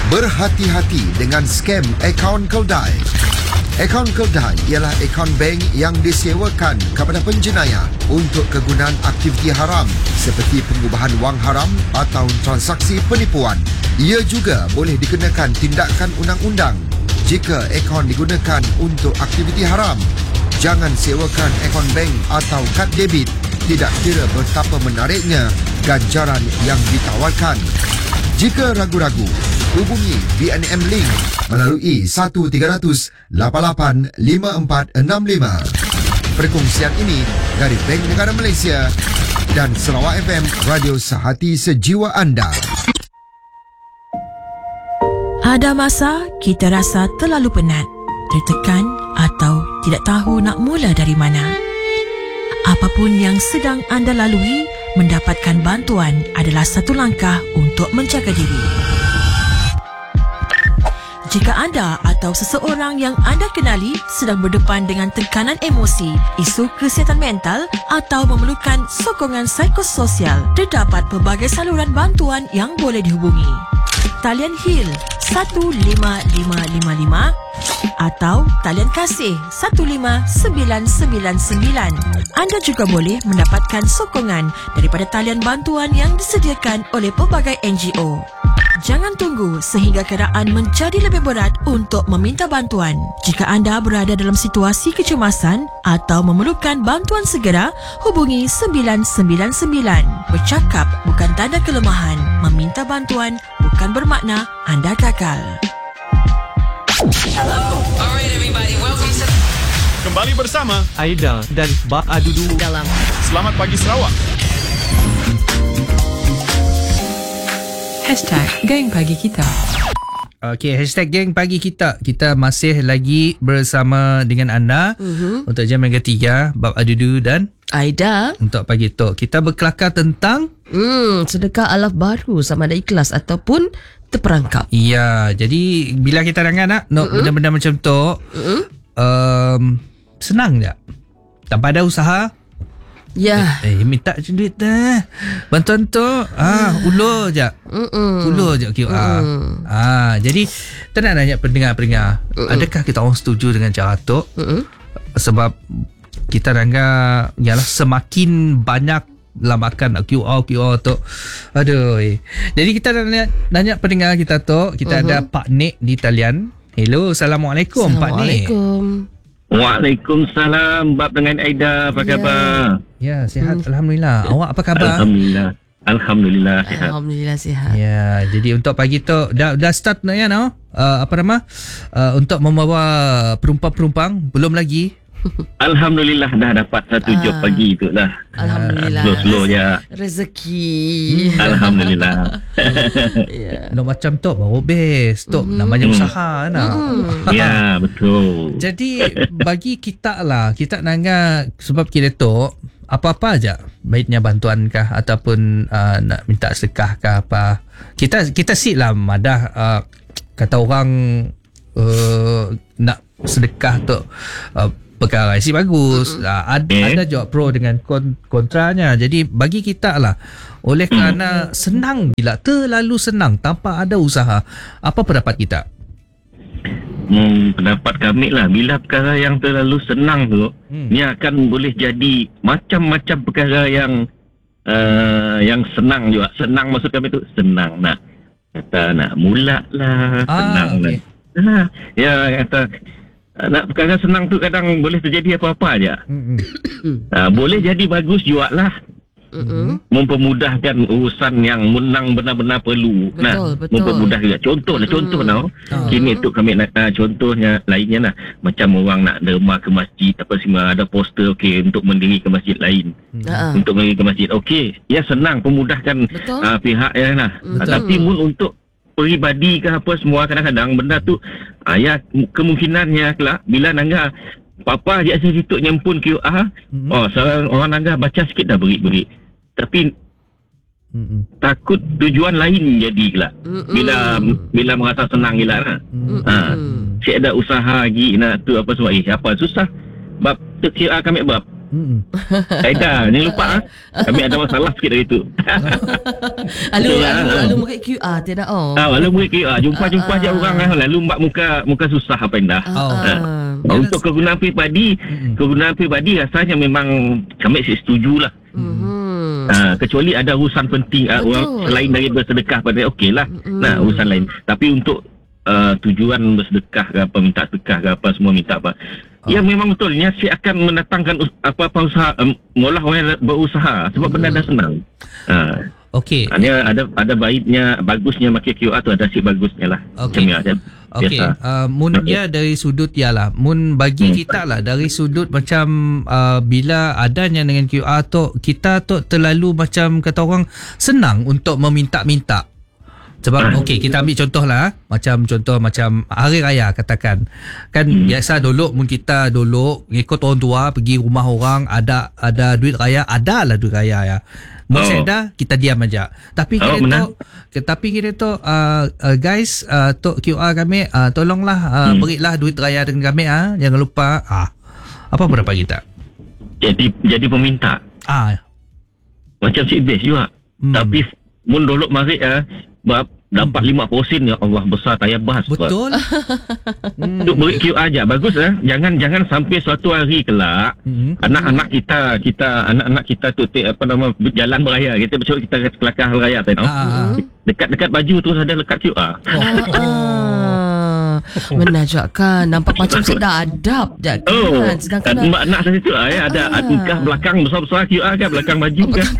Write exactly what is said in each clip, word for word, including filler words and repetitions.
Berhati-hati dengan skam akaun Keldai. Akaun Keldai ialah akaun bank yang disewakan kepada penjenayah untuk kegunaan aktiviti haram seperti pengubahan wang haram atau transaksi penipuan. Ia juga boleh dikenakan tindakan undang-undang jika akaun digunakan untuk aktiviti haram. Jangan sewakan akaun bank atau kad debit, tidak kira betapa menariknya ganjaran yang ditawarkan. Jika ragu-ragu, hubungi B N M Link melalui satu tiga kosong kosong lapan lapan lima empat enam lima. Perkongsian ini dari Bank Negara Malaysia dan Sarawak F M, radio sehati sejiwa anda. Ada masa kita rasa terlalu penat, tertekan atau tidak tahu nak mula dari mana. Apapun yang sedang anda lalui, mendapatkan bantuan adalah satu langkah untuk menjaga diri. Jika anda atau seseorang yang anda kenali sedang berdepan dengan tekanan emosi, isu kesihatan mental atau memerlukan sokongan psikososial, terdapat pelbagai saluran bantuan yang boleh dihubungi. Talian Hill satu lima lima lima lima atau talian kasih satu lima sembilan sembilan sembilan. Anda juga boleh mendapatkan sokongan daripada talian bantuan yang disediakan oleh pelbagai N G O. Jangan tunggu sehingga keadaan menjadi lebih berat untuk meminta bantuan. Jika anda berada dalam situasi kecemasan atau memerlukan bantuan segera, hubungi sembilan sembilan sembilan. Bercakap bukan tanda kelemahan. Meminta bantuan bukan bermakna anda gagal. Hello. Alright everybody, welcome to... Kembali bersama Aida dan Bak Adudu dalam Selamat Pagi Sarawak. Hashtag Geng Pagi Kita. Okey, hashtag Geng Pagi Kita. Kita masih lagi bersama dengan anda uh-huh. untuk jam yang ketiga, Bab Adudu dan Aida. Untuk pagi tu kita berkelakar tentang hmm, sedekah alaf baru sama ada ikhlas ataupun terperangkap. Ya, jadi bila kita dengar nak no, uh-huh. benda-benda macam tu uh-huh. um, senang je. Tanpa ada usaha. Ya. Eh, eh minta duit dah. Bantuan tu ah ulur je. Mm-mm. Ulur je Q R. Mm. Ah, jadi tak nak nanya pendengar-pendengar, Mm-mm. adakah kita orang setuju dengan cara tu? Mm-mm. Sebab kita dengar ialah semakin banyak lambakan Q R Q R tu. Aduh. Jadi kita nanya nanya pendengar kita tu, kita uh-huh. ada Pak Nik di talian. Hello, Assalamualaikum, Pak Nik. Assalamualaikum. Waalaikumsalam, Bab dengan Aida, apa Ya. khabar? Ya, sihat hmm. alhamdulillah. Awak apa khabar? Alhamdulillah. Alhamdulillah sihat. Alhamdulillah sihat. Ya, jadi untuk pagi tu dah dah start nak ya no? Uh, apa nama? Uh, untuk membawa penumpang-penumpang belum lagi. Alhamdulillah dah dapat satu Ah. job pagi tu dah. Alhamdulillah. Slow-slow je. Rezeki. Alhamdulillah. Ya. No macam tu baru best. Tu Mm. namanya Mm. usaha nak. Hmm. Ya, betul. Jadi bagi kita lah, kita nangga sebab kita tu apa-apa aja, baiknya bantuan kah ataupun uh, nak minta sedekah kah apa. Kita kita sit lah madah uh, kata orang uh, nak sedekah tu uh, perkara isi bagus. Uh, ada, Eh. ada juga pro dengan kon, kontranya. Jadi bagi kita lah, oleh kerana senang bila terlalu senang tanpa ada usaha, apa pendapat kita? Hmm, pendapat kami lah, bila perkara yang terlalu senang tu, Hmm. ni akan boleh jadi macam-macam perkara yang uh, yang senang juga. Senang maksud kami tu senang nak kata nak mula lah, Ah, senang okey. nak. Ha, ya kata nak perkara senang tu kadang boleh terjadi apa-apa aja. Hmm. Ha, boleh jadi bagus juga lah. Mm-mm. Mempermudahkan urusan yang menang benar-benar perlu. Betul, nah, betul. mempermudah juga. Contoh lah, contoh Mm-mm. tau. Ah. Kini tu kami nak uh, contohnya lainnya lah. Macam orang nak derma ke masjid apa semua, ada poster okey untuk mendiri ke masjid lain. Ha. Untuk mendiri ke masjid. Okey, ya senang pemudahkan Betul. uh, pihak ya lah. Betul. Uh, tapi mun untuk peribadi ke apa semua, kadang-kadang benda tu uh, ya kemungkinannya kelak bila nangga apa je asyik situ nyempun Q R. Mm-mm. Oh, seorang orang nangga baca sikit dah berit-berit. Tapi Mm-mm. takut tujuan lain jadi kelak. Mm-mm. Bila bila merasa senang gila lah. Mm-mm. Ha. Saya ada usaha lagi nak tu apa semua. Eh, apa susah. Bab tu Q R kami bab. Mm-mm. Kaedah, jangan lupa ah. Kami ada masalah sikit dari tu. Lalu Ya. lalu lalu muka Q R tidak oh. Ah, lalu muka ah, jumpa-jumpa je orang ah. Lalu mak muka muka susah apa indah. Oh. Ah. Ah, Untuk kegunaan peribadi, kegunaan peribadi rasanya memang kami setuju lah. Mhm. Ah, kecuali ada urusan penting ah, Betul. orang selain dari bersedekah pada okey lah. Nah, urusan lain. Tapi untuk uh, tujuan bersedekah ke apa, minta sedekah ke apa, semua minta apa. Oh. Ya memang betulnya si akan mendatangkan us- apa-apa usaha um, mula orang yang berusaha sebab benda dah senang. Ah, Okey. Hanya ada ada baiknya, bagusnya pakai Q R tu ada si bagusnya lah. Okey. Macam ya, Okey, biasa. uh, mun dia dari sudut ialah mun bagi Hmm. kita lah dari sudut macam uh, bila adanya dengan Q R tu kita tu terlalu macam kata orang senang untuk meminta-minta. Sebab okey kita ambil contoh lah, macam contoh macam hari raya katakan. Kan Hmm. biasa dulu mun kita dulu ngikut orang tua pergi rumah orang ada ada duit raya, ada lah duit raya ya. Mun Oh. saya dah kita diam aja. Tapi Oh, kita benar. tu ke- tapi kita tu uh, uh, guys uh, tu Q R kami uh, tolonglah uh, Hmm. berilah duit raya dengan kami ah, jangan lupa ah. Apa pendapat kita? Jadi jadi peminta. Ah. Macam si base juga. Hmm. Tapi mun dolok mari ah, bab dapat lima puluh sen ya Allah besar tayar bahas. Betul. Untuk beri Q R aja bagus ah. Jangan jangan sampai suatu hari kelak Hmm. anak-anak kita kita anak-anak kita tu te, apa nama berjalan beraya kita betul kita kelakar hari raya tu. Ah, ah, ah. Dekat-dekat baju tu ada lekat Q R. Ah. Menajabkan nampak macam sedar adab je kan. Oh, Sedangkan dan mbak nak saya tu ah, ya, ada Ah. adukah belakang besar-besar Q R kan belakang baju kan.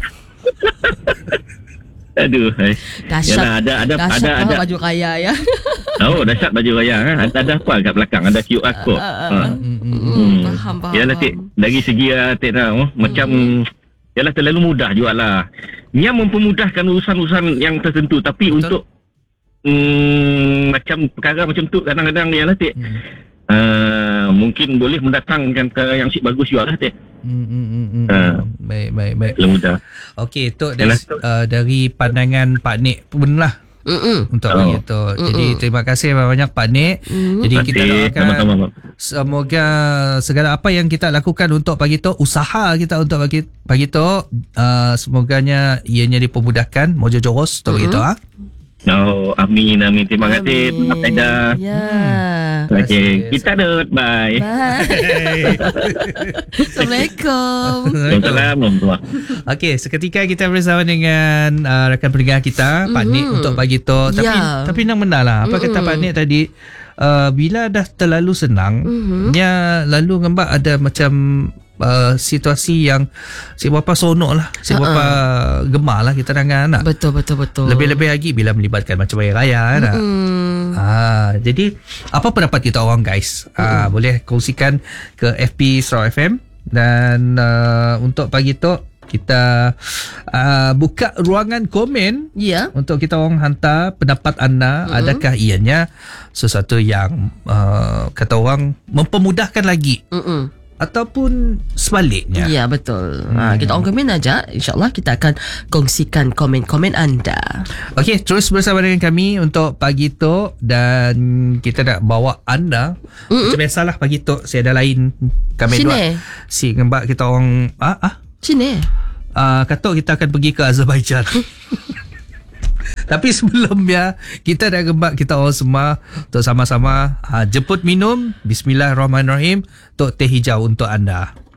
Aduh. Eh. dahsyat. Yalah, ada ada dahsyat ada ada. baju raya ya. Oh, dahsyat baju raya kan. Ada, ada apa kat belakang? Ada Q R code. Ha. Hmm, faham faham. Yalah tik dari segi uh, tik dah oh, macam yalah terlalu mudah jugalah. Dia mempermudahkan urusan-urusan yang tertentu tapi Betul. untuk mm, macam perkara macam tu kadang-kadang yalah tik uh, mungkin boleh mendatangkan perkara yang si bagus juga lah tik. Hmm, hmm, hmm, hmm. Ah. Baik baik baik. Terlalu mudah. Okey, tu dari, uh, dari pandangan Pak Nik pun lah Mm-mm. untuk Oh. bagi tu. Jadi terima kasih banyak Pak Nik. Jadi Terima kita kasih. doakan Sama-sama. semoga segala apa yang kita lakukan untuk pagi tu, usaha kita untuk pagi pagi tu, uh, semoganya ianya dipermudahkan, mojo joros tu begitu ah. Oh, amin amin. Terima kasih. Amin. Terima kasih. Ya. Okey, kita dot bye. Bye. Assalamualaikum. Assalamualaikum. Okey, seketika kita bersama dengan uh, rakan pendengar kita, Pak Nik untuk pagi tu. Tapi Ya. tapi nang benar lah. Apa kata Pak Nik tadi, uh, bila dah terlalu senang, nya lalu ngembak ada macam uh, situasi yang si bapa sonok lah, si bapa gemar lah kita dengan anak. Betul betul betul. Lebih-lebih lagi bila melibatkan macam hari raya kan. Hmm. Ah, jadi apa pendapat kita orang guys? Ah, boleh kongsikan ke F B Sarawak F M dan uh, untuk pagi tu kita uh, buka ruangan komen Ya. untuk kita orang hantar pendapat anda. Mm-hmm. Adakah ianya sesuatu yang uh, kata orang mempermudahkan lagi Mm-mm. ataupun sebaliknya? Ya betul. Ha, kita on komen aja. InsyaAllah kita akan kongsikan komen-komen anda. Okey, terus bersama dengan kami untuk pagi tu dan kita nak bawa anda. Mm-mm. Macam biasalah pagi tu saya ada lain kami Sini. dua. Si ngembak kita orang ah ah Sini. uh, kata kita akan pergi ke Azerbaijan. Tapi sebelumnya kita dah ngembak kita orang semua untuk sama-sama uh, jemput minum. Bismillahirrahmanirrahim untuk teh hijau untuk anda.